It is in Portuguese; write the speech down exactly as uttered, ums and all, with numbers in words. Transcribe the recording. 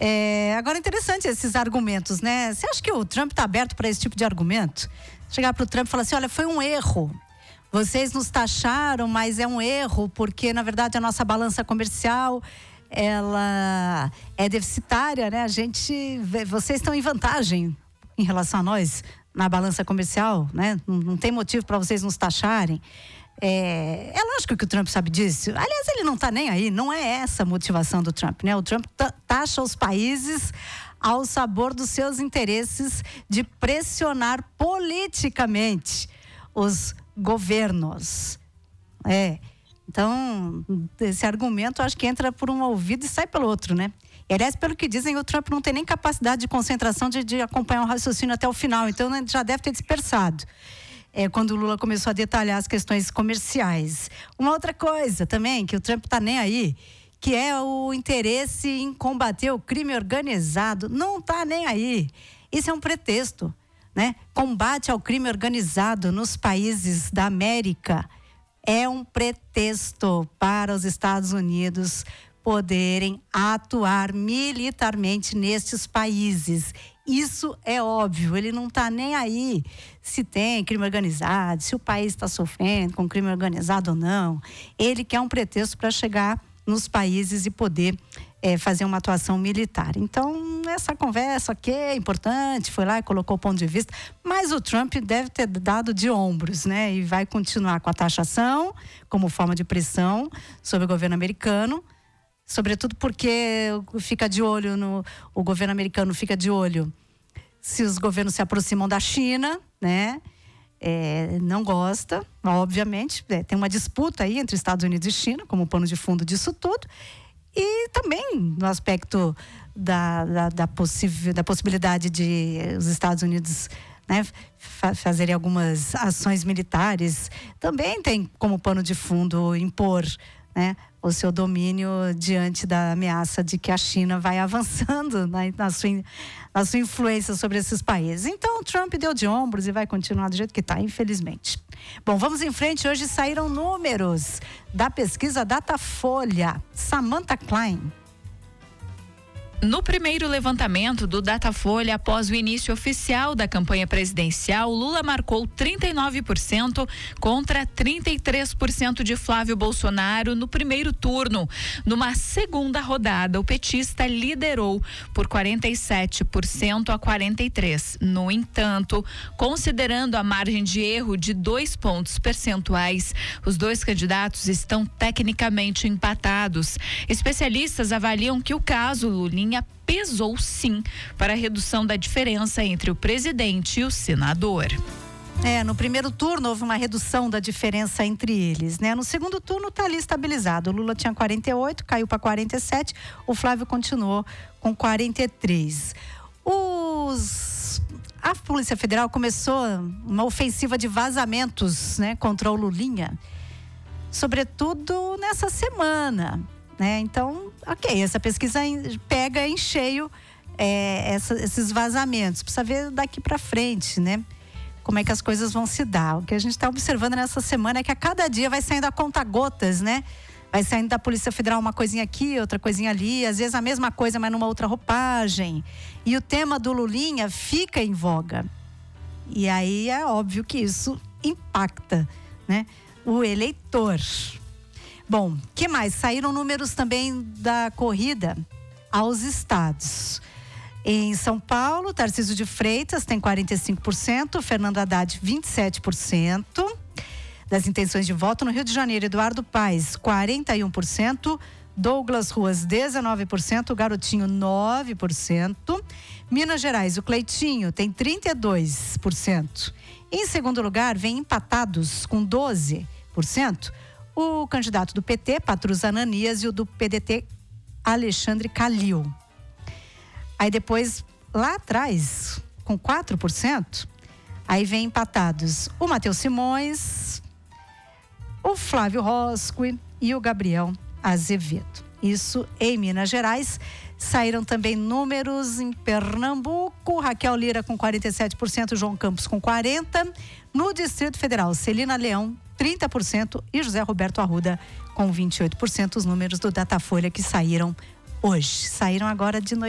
É, agora, interessante esses argumentos, né? Você acha que o Trump está aberto para esse tipo de argumento? Chegar para o Trump e falar assim, olha, foi um erro. Vocês nos taxaram, mas é um erro, porque, na verdade, a nossa balança comercial, ela é deficitária, né? A gente, vocês estão em vantagem em relação a nós na balança comercial, né? Não, não tem motivo para vocês nos taxarem. É, é lógico que o Trump sabe disso. Aliás, ele não está nem aí. Não é essa a motivação do Trump, né? O Trump taxa os países ao sabor dos seus interesses de pressionar politicamente os governos. É. Então, esse argumento acho que entra por um ouvido e sai pelo outro, né? E, aliás, pelo que dizem, o Trump não tem nem capacidade de concentração de, de acompanhar o raciocínio até o final. Então, já deve ter dispersado. É, quando o Lula começou a detalhar as questões comerciais. Uma outra coisa também, que o Trump está nem aí, que é o interesse em combater o crime organizado. Não está nem aí. Isso é um pretexto, né? Combate ao crime organizado nos países da América é um pretexto para os Estados Unidos poderem atuar militarmente nestes países. Isso é óbvio, ele não está nem aí se tem crime organizado, se o país está sofrendo com crime organizado ou não. Ele quer um pretexto para chegar nos países e poder é, fazer uma atuação militar. Então, essa conversa aqui é importante, foi lá e colocou o ponto de vista, mas o Trump deve ter dado de ombros, né? E vai continuar com a taxação como forma de pressão sobre o governo americano, sobretudo porque fica de olho no, o governo americano fica de olho se os governos se aproximam da China, né? É, não gosta, obviamente, é, tem uma disputa aí entre Estados Unidos e China, como pano de fundo disso tudo, e também no aspecto da, da, da, possível, da possibilidade de os Estados Unidos, né, fa- fazerem algumas ações militares, também tem como pano de fundo impor, né, o seu domínio diante da ameaça de que a China vai avançando na, na, sua, na sua influência sobre esses países. Então, o Trump deu de ombros e vai continuar do jeito que está, infelizmente. Bom, vamos em frente. Hoje saíram números da pesquisa Datafolha. Samantha Klein. No primeiro levantamento do Datafolha, após o início oficial da campanha presidencial, Lula marcou trinta e nove por cento contra trinta e três por cento de Flávio Bolsonaro no primeiro turno. Numa segunda rodada, o petista liderou por quarenta e sete por cento a quarenta e três por cento. No entanto, considerando a margem de erro de dois pontos percentuais, os dois candidatos estão tecnicamente empatados. Especialistas avaliam que o caso Lulinha pesou sim para a redução da diferença entre o presidente e o senador. É, no primeiro turno houve uma redução da diferença entre eles, né? No segundo turno está ali estabilizado. O Lula tinha quarenta e oito, caiu para quarenta e sete, o Flávio continuou com quarenta e três. Os... A Polícia Federal começou uma ofensiva de vazamentos, né, contra o Lulinha, sobretudo nessa semana. Né? Então, ok, essa pesquisa pega em cheio é, essa, esses vazamentos. Precisa ver daqui para frente, né? Como é que as coisas vão se dar. O que a gente está observando nessa semana é que a cada dia vai saindo a conta-gotas, né? Vai saindo da Polícia Federal uma coisinha aqui, outra coisinha ali, às vezes a mesma coisa, mas numa outra roupagem. E o tema do Lulinha fica em voga. E aí é óbvio que isso impacta, né, o eleitor. Bom, que mais? Saíram números também da corrida aos estados. Em São Paulo, Tarcísio de Freitas tem quarenta e cinco por cento, Fernando Haddad vinte e sete por cento das intenções de voto. No Rio de Janeiro, Eduardo Paes quarenta e um por cento, Douglas Ruas dezenove por cento, o Garotinho nove por cento. Minas Gerais, o Cleitinho tem trinta e dois por cento. Em segundo lugar, vem empatados com doze por cento. O candidato do P T, Patrus Ananias, e o do P D T, Alexandre Calil. Aí depois, lá atrás, com quatro por cento, aí vem empatados o Matheus Simões, o Flávio Roscoe e o Gabriel Azevedo. Isso em Minas Gerais. Saíram também números em Pernambuco, Raquel Lira com quarenta e sete por cento, João Campos com quarenta por cento. No Distrito Federal, Celina Leão, trinta por cento e José Roberto Arruda com vinte e oito por cento. Os números do Datafolha que saíram hoje. Saíram agora de noite.